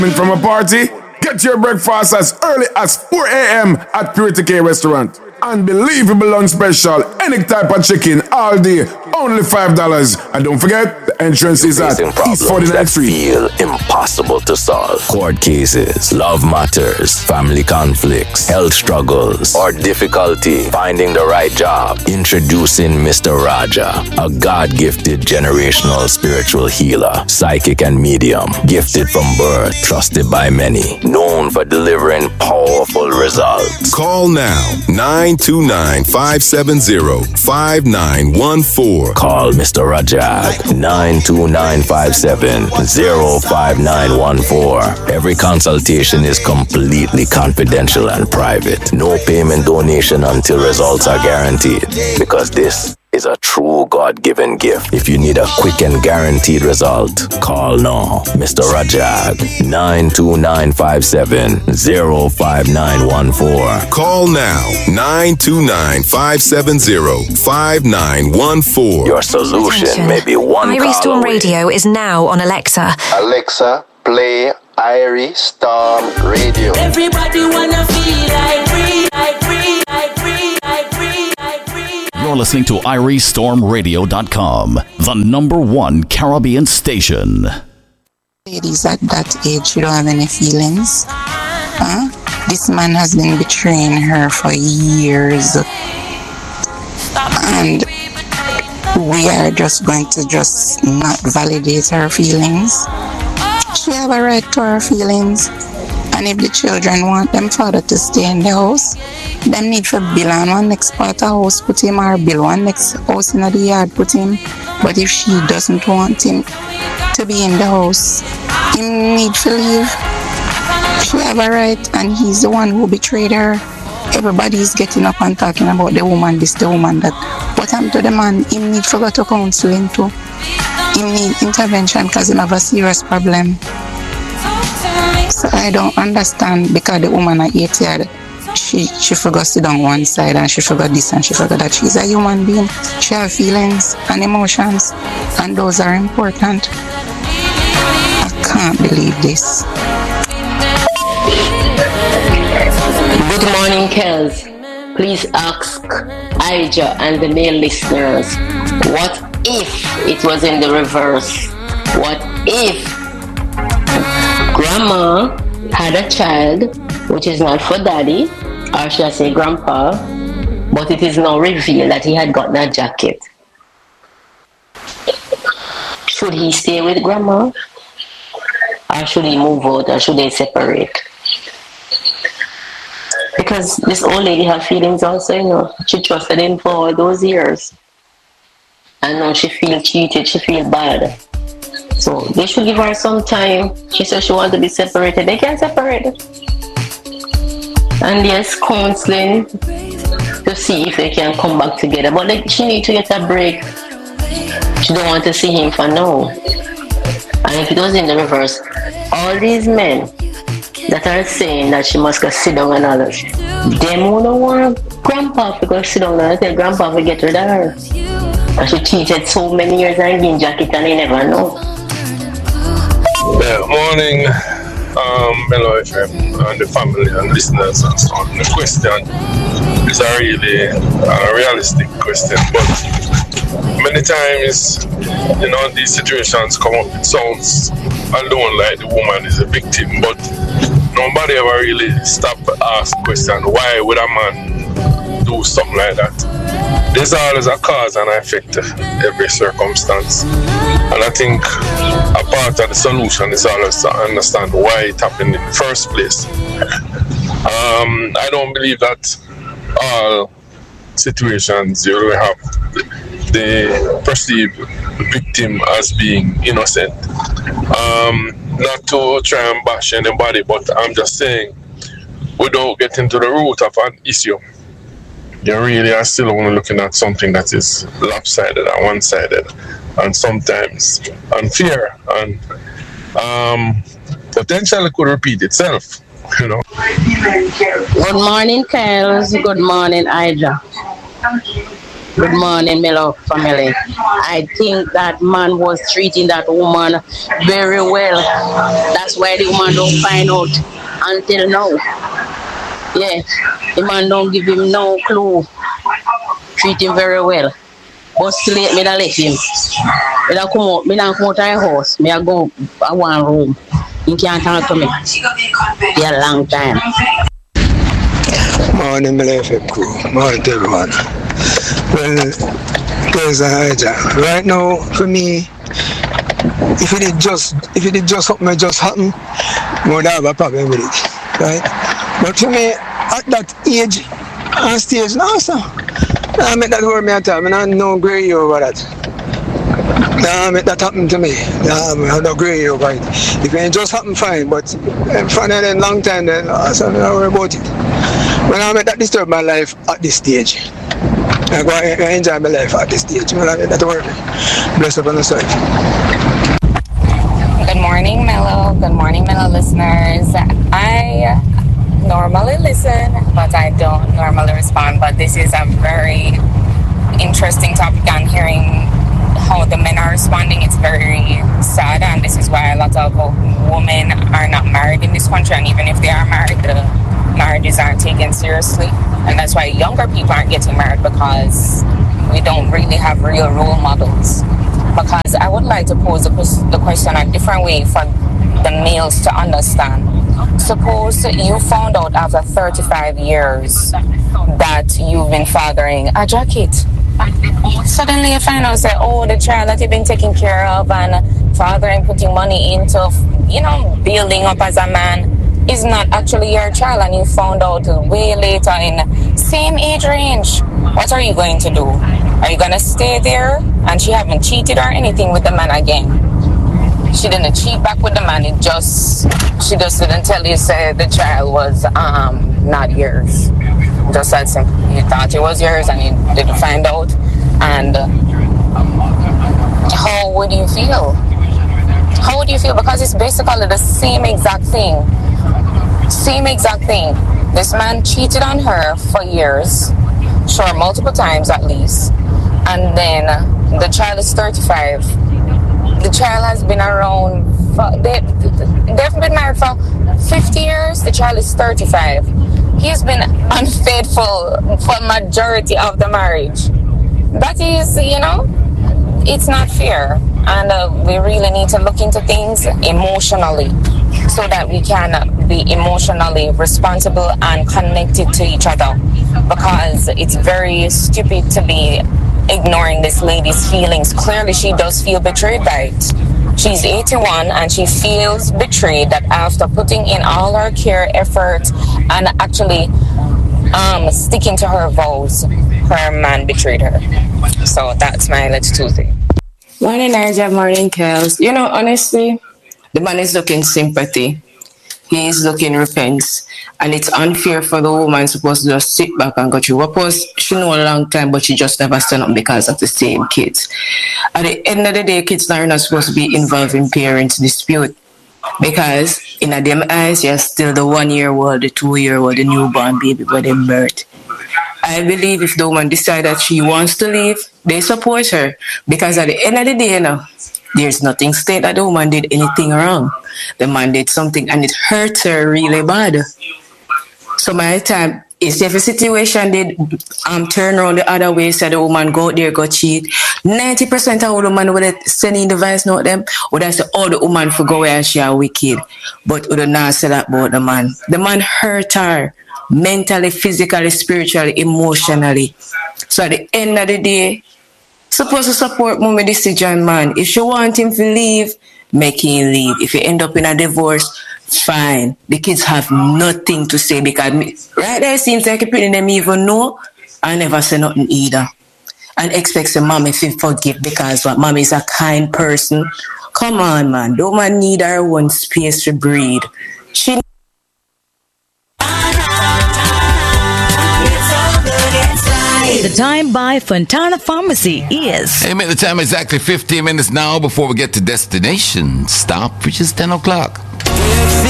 From a party, get your breakfast as early as 4 a.m. at Purity K Restaurant. Unbelievable lunch special, any type of chicken, all day, only $5. And don't forget, the entrance is at East 49th Street. Feel impossible to solve. Court cases, love matters, family conflicts, health struggles, or difficulty finding the right job. Introducing Mr. Raja, a God-gifted generational spiritual healer, psychic and medium, gifted from birth, trusted by many, known for delivering powerful results. Call now, 929-570-5914. Call Mr. Rajak, 929-570-5914. Every consultation is completely confidential and private. No payment donation until results are guaranteed. Because this is a true God-given gift. If you need a quick and guaranteed result, call now. Mr. Rajak, 929-570-5914. Call now, 929-570-5914. Your solution may be one Irie call Storm away. Radio is now on Alexa. Alexa, play Irie Storm Radio. Everybody wanna feel like free, like free, like free, like free, like free. You're listening to IrieStormRadio.com, the #1 Caribbean station. Ladies at that age, you don't have any feelings. Huh? This man has been betraying her for years. And we are just going to just not validate her feelings. She have a right to her feelings. And if the children want them father to stay in the house, them need for bill on one next part of house put him, or bill one next house in the yard put him. But if she doesn't want him to be in the house, he need to leave. She have a right, and he's the one who betrayed her. Everybody is getting up and talking about the woman this, the woman that. What happened to the man? He need to go to counseling too. He need intervention because he have a serious problem. So I don't understand, because the woman at 80 years, she forgot to sit down one side, and she forgot this and she forgot that. She's a human being. She has feelings and emotions, and those are important. I can't believe this. Good morning, Kels. Please ask Ija and the male listeners, what if it was in the reverse? What if grandma had a child which is not for daddy, or should I say grandpa, but it is now revealed that he had gotten a jacket? Should he stay with grandma? Or should he move out, or should they separate? Because this old lady had feelings also, you know. She trusted him for all those years. And now she feels cheated, she feels bad. So they should give her some time. She said she wants to be separated. They can separate. And yes, counseling to see if they can come back together. But she needs to get a break. She don't want to see him for now. And if it was in the reverse, all these men that are saying that she must go sit down and all that, them who don't want grandpa to go sit down and tell grandpa to get rid of her. And she cheated so many years and getting jacket and they never know. Morning, Mellow FM and the family and listeners and so on. The question is a really realistic question, but many times, you know, these situations come up, it sounds alone like the woman is a victim, but nobody ever really stop to ask the question, why would a man do something like that? There's always a cause and effect to every circumstance. And I think a part of the solution is always to understand why it happened in the first place. I don't believe that all situations you will have the perceived victim as being innocent. Not to try and bash anybody, but I'm just saying, without getting to the root of an issue, you really are still only looking at something that is lopsided and one-sided, and sometimes unfair, and potentially could repeat itself, you know. Good morning, Kels. Good morning, Ija. Good morning, Melo family. I think that man was treating that woman very well. That's why the woman don't find out until now. Yeah, the man don't give him no clue. Treat him very well. But still late, me da let him. Me da come out to the house. Me a go to one room. He can't talk to me. For a long time. Morning, Melo FM crew. Morning to everyone. Well, there's a hijack. Right now, for me, if it did just something just happen, I would have a problem with it, right? But for me, at that age and stage, no, sir. I make that word me at time, and I no gray over that. Nah, make that happen to me. Nah, I no gray over it. If it just happen, fine. But for a long time, then I don't worry about it. When I make that disturb my life at this stage. I go and enjoy my life at this stage. That's work. Bless up on the side. Good morning, Melo. Good morning, Melo listeners. I normally listen, but I don't normally respond. But this is a very interesting topic. I'm hearing how the men are responding. It's very sad, and this is why a lot of women are not married in this country. And even if they are married, the marriages aren't taken seriously. And that's why younger people aren't getting married, because we don't really have real role models. Because I would like to pose the question a different way for the males to understand. Suppose you found out after 35 years that you've been fathering a jacket. Suddenly you find out that, the child that you've been taking care of and fathering, putting money into, building up as a man, is not actually your child, and you found out way later in same age range. What are you going to do? Are you going to stay there? And she haven't cheated or anything with the man again. She didn't cheat back with the man. She just didn't tell you, say the child was not yours. Just that simple. You thought it was yours and you didn't find out. And how would you feel? How would you feel? Because it's basically the same exact thing. Same exact thing. This man cheated on her for years, sure, multiple times at least, and then the child is 35. The child has been around, they've been married for 50 years, the child is 35. He's been unfaithful for majority of the marriage. That is, it's not fair. And we really need to look into things emotionally so that we can be emotionally responsible and connected to each other. Because it's very stupid to be ignoring this lady's feelings. Clearly, she does feel betrayed by it. She's 81 and she feels betrayed that after putting in all her care, effort, and actually sticking to her vows, her man betrayed her. So that's my Let's Tuesday. Morning, Naija. Morning, Kels. Honestly, the man is looking sympathy. He is looking repentance. And it's unfair for the woman supposed to just sit back and go through what was she know a long time, but she just never stand up because of the same kids. At the end of the day, kids are not supposed to be involved in parents' dispute. Because in them eyes, you're still the 1-year-old, the 2-year-old, the newborn baby by them birth. I believe if the woman decides that she wants to leave, they support her. Because at the end of the day, there's nothing stated that the woman did anything wrong. The man did something and it hurts her really bad. So by the time, if a situation did turn around the other way, so the woman go out there, go cheat, 90% of the woman would send in the voice note them, would I say, the woman for go away and she are wicked. But would not say that about the man. The man hurt her mentally, physically, spiritually, emotionally. So at the end of the day, supposed to support mommy decision, man. If she want him to leave, make him leave. If you end up in a divorce, fine. The kids have nothing to say because right there it seems like them even know I never say nothing either. And expects the mommy to forgive because what mommy is a kind person. Come on, man. Don't man need her own space to breathe. She The time by Fontana Pharmacy is... Hey, man, the time is exactly 15 minutes now before we get to destination stop, which is 10 o'clock.